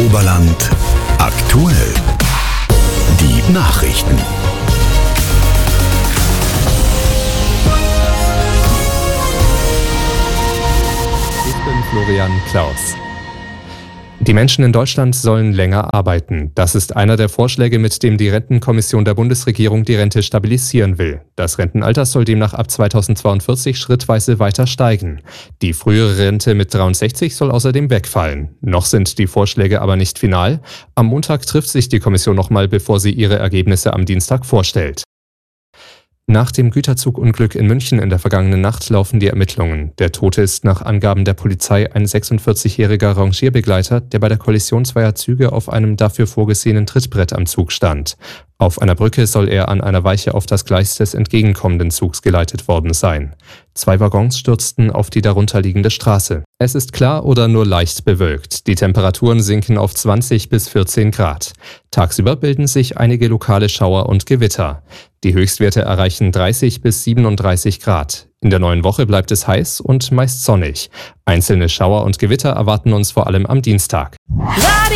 Oberland aktuell. Die Nachrichten. Ich bin Florian Klaus. Die Menschen in Deutschland sollen länger arbeiten. Das ist einer der Vorschläge, mit dem die Rentenkommission der Bundesregierung die Rente stabilisieren will. Das Rentenalter soll demnach ab 2042 schrittweise weiter steigen. Die frühere Rente mit 63 soll außerdem wegfallen. Noch sind die Vorschläge aber nicht final. Am Montag trifft sich die Kommission nochmal, bevor sie ihre Ergebnisse am Dienstag vorstellt. Nach dem Güterzugunglück in München in der vergangenen Nacht laufen die Ermittlungen. Der Tote ist nach Angaben der Polizei ein 46-jähriger Rangierbegleiter, der bei der Kollision zweier Züge auf einem dafür vorgesehenen Trittbrett am Zug stand. Auf einer Brücke soll er an einer Weiche auf das Gleis des entgegenkommenden Zugs geleitet worden sein. 2 Waggons stürzten auf die darunterliegende Straße. Es ist klar oder nur leicht bewölkt. Die Temperaturen sinken auf 20 bis 14 Grad. Tagsüber bilden sich einige lokale Schauer und Gewitter. Die Höchstwerte erreichen 30 bis 37 Grad. In der neuen Woche bleibt es heiß und meist sonnig. Einzelne Schauer und Gewitter erwarten uns vor allem am Dienstag.